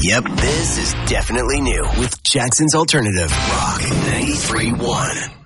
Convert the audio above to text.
Yep, this is definitely new with Jackson's Alternative Rock 93.1.